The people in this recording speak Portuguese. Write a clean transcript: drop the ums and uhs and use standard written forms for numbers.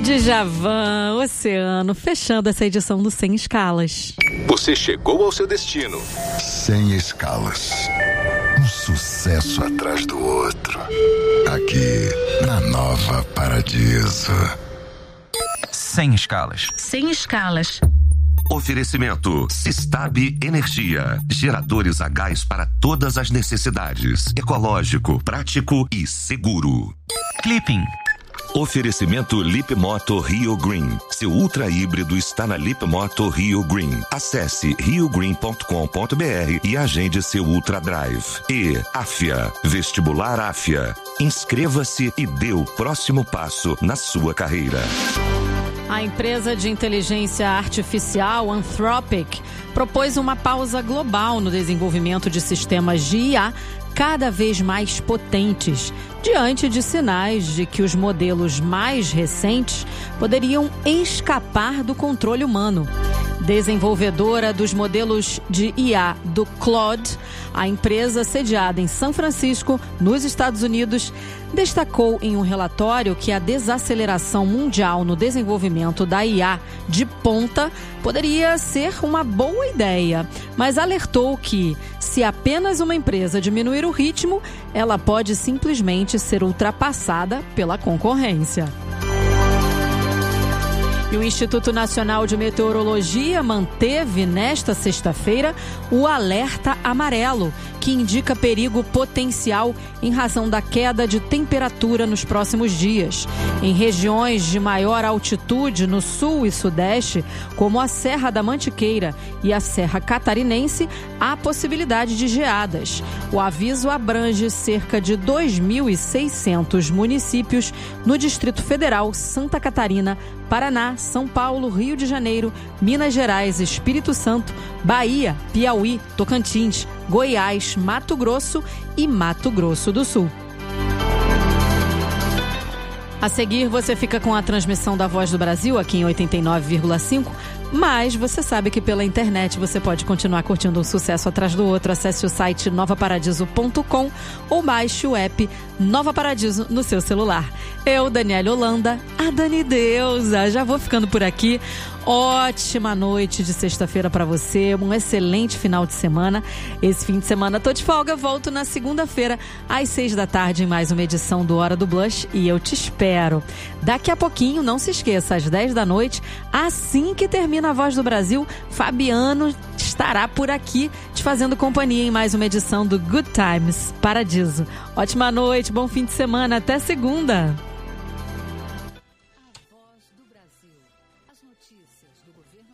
Djavan, Oceano, fechando essa edição do Sem Escalas. Você chegou ao seu destino. Sem escalas. Um sucesso atrás do outro. Aqui, na Nova Paradiso. Sem escalas. Sem escalas. Oferecimento Sistab Energia. Geradores a gás para todas as necessidades. Ecológico, prático e seguro. Clipping. Oferecimento Lip Moto Rio Green. Seu ultra híbrido está na Lip Moto Rio Green. Acesse riogreen.com.br e agende seu Ultra Drive. E Afia, Vestibular Afia. Inscreva-se e dê o próximo passo na sua carreira. A empresa de inteligência artificial Anthropic propôs uma pausa global no desenvolvimento de sistemas de IA cada vez mais potentes, diante de sinais de que os modelos mais recentes poderiam escapar do controle humano. Desenvolvedora dos modelos de IA do Claude, a empresa sediada em São Francisco, nos Estados Unidos, destacou em um relatório que a desaceleração mundial no desenvolvimento da IA de ponta poderia ser uma boa ideia, mas alertou que, se apenas uma empresa diminuir o ritmo, ela pode simplesmente ser ultrapassada pela concorrência. E o Instituto Nacional de Meteorologia manteve nesta sexta-feira o alerta amarelo, que indica perigo potencial em razão da queda de temperatura nos próximos dias. Em regiões de maior altitude no sul e sudeste, como a Serra da Mantiqueira e a Serra Catarinense, há possibilidade de geadas. O aviso abrange cerca de 2.600 municípios no Distrito Federal, Santa Catarina, Paraná, São Paulo, Rio de Janeiro, Minas Gerais, Espírito Santo, Bahia, Piauí, Tocantins, Goiás, Mato Grosso e Mato Grosso do Sul. A seguir, você fica com a transmissão da Voz do Brasil aqui em 89,5, mas você sabe que pela internet você pode continuar curtindo um sucesso atrás do outro. Acesse o site novaparadiso.com ou baixe o app Nova Paradiso no seu celular. Eu, Daniela Holanda, a Dani Deusa, já vou ficando por aqui. Ótima noite de sexta-feira para você, um excelente final de semana. Esse fim de semana tô de folga, volto na segunda-feira às 6 da tarde em mais uma edição do Hora do Blush e eu te espero. Daqui a pouquinho, não se esqueça, às 10 da noite, assim que termina a Voz do Brasil, Fabiano estará por aqui te fazendo companhia em mais uma edição do Good Times Paradiso. Ótima noite, bom fim de semana, até segunda. A Voz do Brasil, as notícias do governo